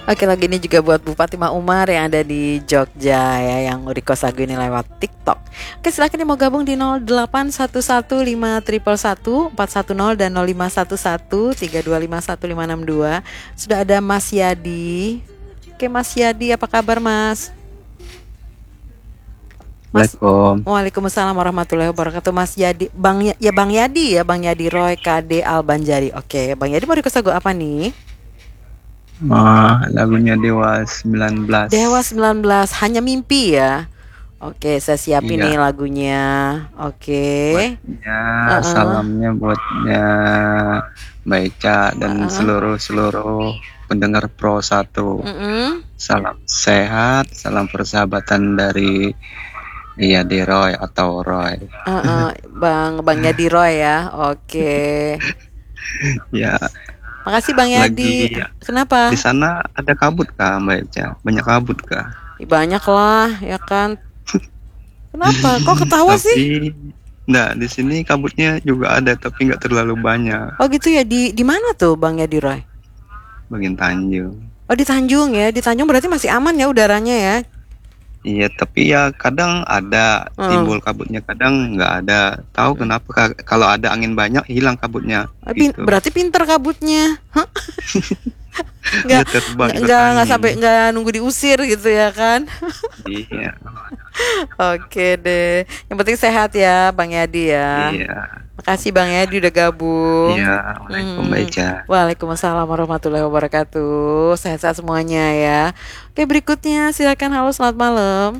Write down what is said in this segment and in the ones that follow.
Oke, lagu ini juga buat Bu Fatimah Umar yang ada di Jogja ya, yang request lagu ini lewat TikTok. Oke, silakan yang mau gabung di 081151111410 dan 051132515562. Sudah ada Mas Yadi. Oke, Mas Yadi, apa kabar, Mas? Mas, Assalamualaikum. Waalaikumsalam warahmatullahi wabarakatuh. Mas Yadi, Bang Yadi ya, Bang Yadi Roy KD Albanjari. Oke, Bang Yadi mau request lagu apa nih? Lagunya Dewa 19. Dewa 19, Hanya Mimpi ya. Oke, saya siapin nih Iya, lagunya. Oke. buatnya Heeh, salamnya buatnya Mbak Eca dan heeh, seluruh pendengar Pro 1. mm-mm, Salam sehat, salam persahabatan dari iya Roy atau Roy. heeh. Bang Yadi Roy ya. Oke. Ya, Makasih Bang Yadi. lagi di Kenapa? sana ada kabut kah Mbak Eca? Banyak kabut kah? Banyak lah, ya kan. Kenapa? Kok ketawa sih? Tapi enggak, di sini kabutnya juga ada tapi nggak terlalu banyak. Oh gitu ya. Di mana tuh Bang Yadi Roy? Bagian Tanjung. Oh di Tanjung ya. Di Tanjung berarti masih aman ya udaranya ya. Iya, tapi ya kadang ada Heeh. timbul kabutnya, kadang nggak ada. Tahu kenapa? Kalau ada angin banyak, hilang kabutnya. Gitu. Berarti pinter kabutnya. Hah? Dia nggak terbang ikut nggak angin. sampai nggak nunggu diusir gitu ya kan. Iya, Oke deh, yang penting sehat ya Bang Yadi ya. iya, Makasih Bang Yadi udah gabung. iya. Waalaikumsalam Mbak Eca. Waalaikumsalam warahmatullahi wabarakatuh. Sehat-sehat semuanya ya. Oke, berikutnya silakan. Halo, selamat malam.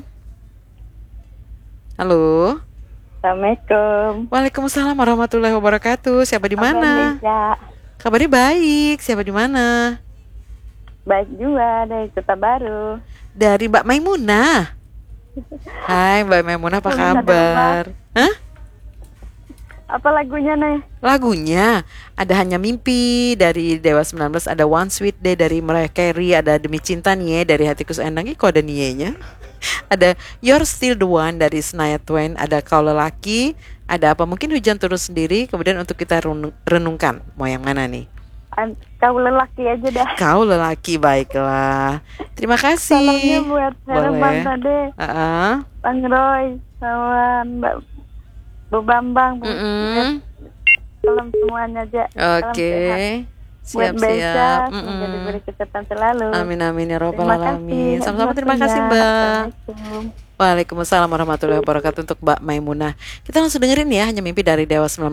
Halo. Assalamualaikum. Waalaikumsalam warahmatullahi wabarakatuh. Siapa di Abang mana? Desa. Kabarnya baik. Siapa di mana? Baik juga dari Kota Baru. Dari Mbak Maimunah. Hai Mbak Maimunah, apa Bisa apa? kabar? Hah? Apa lagunya nih? Lagunya ada Hanya Mimpi dari Dewa 19, ada One Sweet Day dari Mariah Carey, ada Demi Cinta Nie dari Hatiku Seenang. Kok ada Nie-nya? Ada You're Still the One dari Shania Twain, ada Kau Lelaki, ada Apa Mungkin Hujan Turun Sendiri. Kemudian untuk kita renungkan, mau yang mana nih? Kau lelaki aja dah. Kau Lelaki, baiklah. Terima Salamnya kasih. buat Herman Boleh. tadi, Heeh. Bang Roy, sama Mbak Bu Bambang. Mm-mm. Salam semuanya aja. Salam Oke. sehat. Buat Besa, Siap-siap. semoga Mm-mm. diberi kesehatan selalu. Amin amin ya robbal Terima kasih. alamin. Sama-sama, terima kasih waktunya. Mbak. Assalamualaikum. Waalaikumsalam warahmatullahi wabarakatuh untuk Mbak Maimunah. Kita langsung dengerin ya Hanya Mimpi dari Dewa 19.